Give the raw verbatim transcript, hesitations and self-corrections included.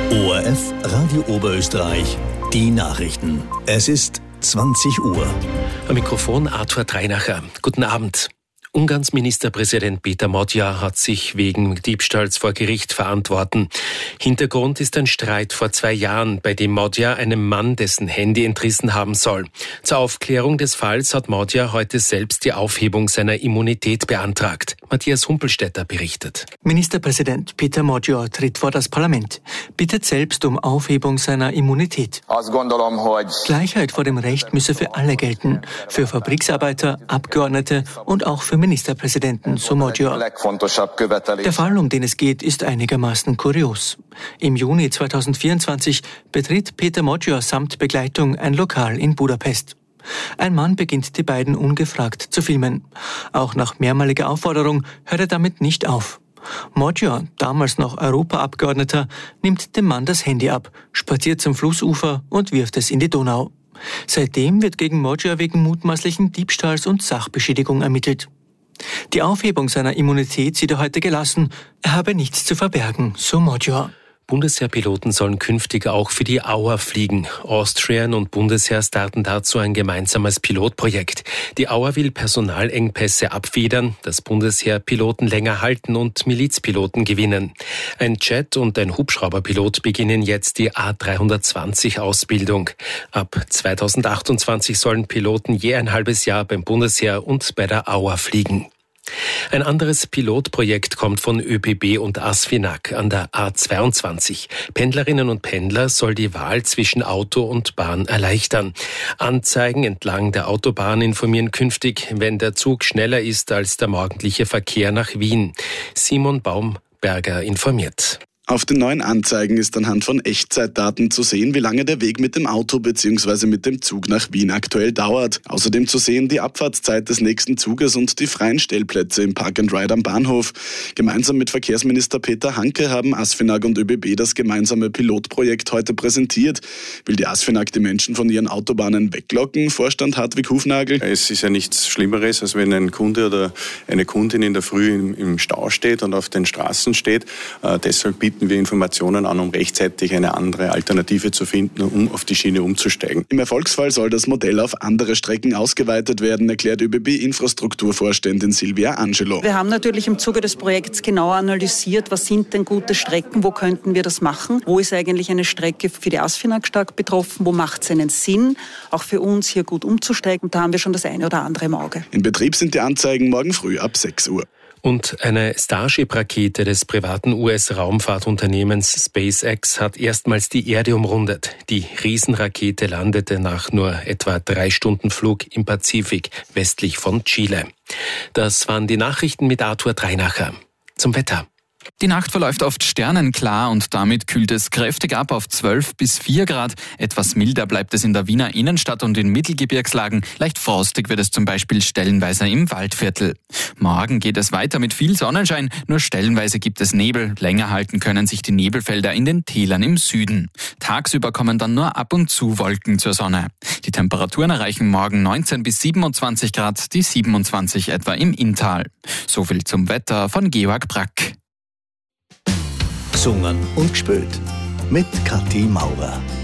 O R F Radio Oberösterreich, die Nachrichten. Es ist zwanzig Uhr. Am Mikrofon Arthur Dreinacher. Guten Abend. Ungarns Ministerpräsident Péter Magyar hat sich wegen Diebstahls vor Gericht verantworten. Hintergrund ist ein Streit vor zwei Jahren, bei dem Magyar einem Mann dessen Handy entrissen haben soll. Zur Aufklärung des Falls hat Magyar heute selbst die Aufhebung seiner Immunität beantragt. Matthias Humpelstädter berichtet. Ministerpräsident Péter Magyar tritt vor das Parlament, bittet selbst um Aufhebung seiner Immunität. Gleichheit vor dem Recht müsse für alle gelten, für Fabriksarbeiter, Abgeordnete und auch für Ministerpräsidenten, so Magyar. Der Fall, um den es geht, ist einigermaßen kurios. Im Juni zweitausendvierundzwanzig betritt Péter Magyar samt Begleitung ein Lokal in Budapest. Ein Mann beginnt die beiden ungefragt zu filmen. Auch nach mehrmaliger Aufforderung hört er damit nicht auf. Magyar, damals noch Europaabgeordneter, nimmt dem Mann das Handy ab, spaziert zum Flussufer und wirft es in die Donau. Seitdem wird gegen Magyar wegen mutmaßlichen Diebstahls und Sachbeschädigung ermittelt. Die Aufhebung seiner Immunität sieht er heute gelassen. Er habe nichts zu verbergen, so Magyar. Bundesheerpiloten sollen künftig auch für die Auer fliegen. Austrian und Bundesheer starten dazu ein gemeinsames Pilotprojekt. Die Auer will Personalengpässe abfedern, das Bundesheer Piloten länger halten und Milizpiloten gewinnen. Ein Jet- und ein Hubschrauberpilot beginnen jetzt die A dreihundertzwanzig Ausbildung. Ab zweitausendachtundzwanzig sollen Piloten je ein halbes Jahr beim Bundesheer und bei der Auer fliegen. Ein anderes Pilotprojekt kommt von ÖBB und ASFINAG an der A zweiundzwanzig. Pendlerinnen und Pendler soll die Wahl zwischen Auto und Bahn erleichtern. Anzeigen entlang der Autobahn informieren künftig, wenn der Zug schneller ist als der morgendliche Verkehr nach Wien. Simon Baumberger informiert. Auf den neuen Anzeigen ist anhand von Echtzeitdaten zu sehen, wie lange der Weg mit dem Auto bzw. mit dem Zug nach Wien aktuell dauert. Außerdem zu sehen die Abfahrtszeit des nächsten Zuges und die freien Stellplätze im Park and Ride am Bahnhof. Gemeinsam mit Verkehrsminister Peter Hanke haben ASFINAG und ÖBB das gemeinsame Pilotprojekt heute präsentiert. Will die ASFINAG die Menschen von ihren Autobahnen weglocken? Vorstand Hartwig Hufnagel. Es ist ja nichts Schlimmeres, als wenn ein Kunde oder eine Kundin in der Früh im, im Stau steht und auf den Straßen steht. Äh, deshalb bieten wir Informationen an, um rechtzeitig eine andere Alternative zu finden, um auf die Schiene umzusteigen. Im Erfolgsfall soll das Modell auf andere Strecken ausgeweitet werden, erklärt ÖBB-Infrastrukturvorständin Silvia Angelo. Wir haben natürlich im Zuge des Projekts genauer analysiert, was sind denn gute Strecken, wo könnten wir das machen, wo ist eigentlich eine Strecke für die ASFINAG stark betroffen, wo macht es einen Sinn, auch für uns hier gut umzusteigen. Und da haben wir schon das eine oder andere im Auge. In Betrieb sind die Anzeigen morgen früh ab sechs Uhr. Und eine Starship-Rakete des privaten U S-Raumfahrtunternehmens SpaceX hat erstmals die Erde umrundet. Die Riesenrakete landete nach nur etwa drei Stunden Flug im Pazifik, westlich von Chile. Das waren die Nachrichten mit Arthur Dreinacher. Zum Wetter. Die Nacht verläuft oft sternenklar und damit kühlt es kräftig ab auf zwölf bis vier Grad. Etwas milder bleibt es in der Wiener Innenstadt und in Mittelgebirgslagen. Leicht frostig wird es zum Beispiel stellenweise im Waldviertel. Morgen geht es weiter mit viel Sonnenschein, nur stellenweise gibt es Nebel. Länger halten können sich die Nebelfelder in den Tälern im Süden. Tagsüber kommen dann nur ab und zu Wolken zur Sonne. Die Temperaturen erreichen morgen neunzehn bis siebenundzwanzig Grad, die siebenundzwanzig etwa im Inntal. So viel zum Wetter von Georg Brack. Gesungen und gespielt mit Kathi Maurer.